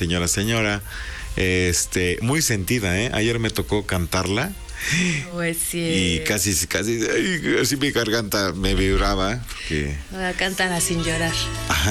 señora, señora. Muy sentida, ¿eh? Ayer me tocó cantarla. Pues sí. Y casi, ay, así mi garganta me vibraba. Porque... Cántala sin llorar. Ajá.